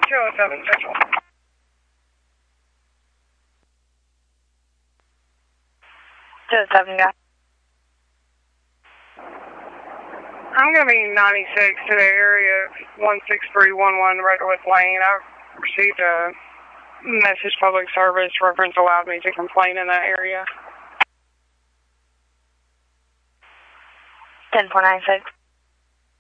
207 Central. Seven guy. I'm going to be 96 to the area of 16311 Redwood Lane. I received a message public service reference allowed me to complain in that area. 10-496.